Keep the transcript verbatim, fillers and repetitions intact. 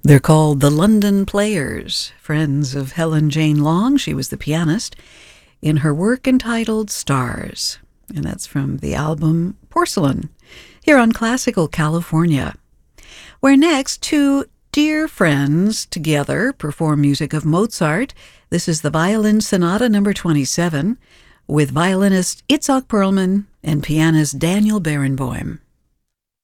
They're called the London Players, friends of Helen Jane Long. She was the pianist in her work entitled Stars. And that's from the album Porcelain, here on Classical California. Where next, two dear friends together perform music of Mozart. This is the Violin Sonata number twenty-seven with violinist Itzhak Perlman and pianist Daniel Barenboim.